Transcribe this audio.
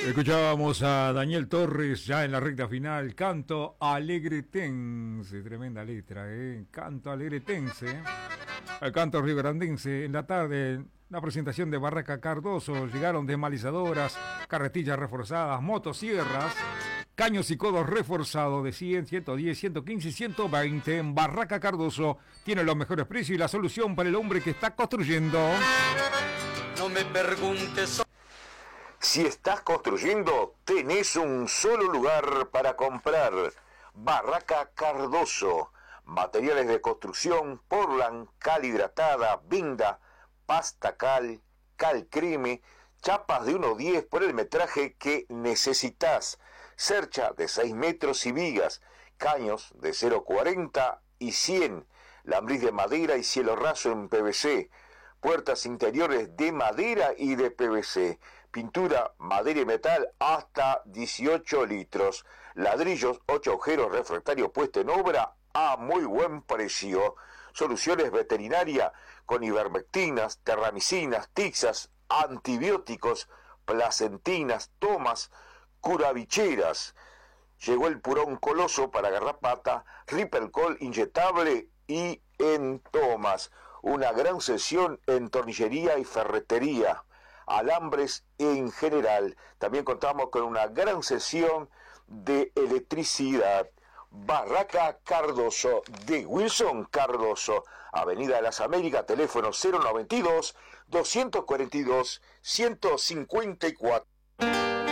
Escuchábamos a Daniel Torres ya en la recta final, Canto Alegretense, tremenda letra, Canto Alegretense, el canto rioverandense. En la tarde, la presentación de Barraca Cardoso, llegaron desmalizadoras, carretillas reforzadas, motosierras, caños y codos reforzados de 100, 110, 115 y 120. En Barraca Cardoso tiene los mejores precios y la solución para el hombre que está construyendo. No me preguntes. Si estás construyendo, tenés un solo lugar para comprar. Barraca Cardoso. Materiales de construcción, portland, cal hidratada, vinda, pasta cal, cal creme, chapas de 1,10 por el metraje que necesitas, cercha de 6 metros y vigas, caños de 0,40 y 100, lambriz de madera y cielo raso en PVC, puertas interiores de madera y de PVC, pintura, madera y metal hasta 18 litros, ladrillos, 8 agujeros, refractario puesto en obra a muy buen precio, soluciones veterinarias con ivermectinas, terramicinas, tixas, antibióticos, placentinas, tomas, curavicheras. Llegó el purón coloso para garrapata, Ripelcol inyectable y en tomas. Una gran sesión en tornillería y ferretería, alambres en general. También contamos con una gran sesión de electricidad. Barraca Cardoso, de Wilson Cardoso, Avenida de las Américas, teléfono 092-242-154.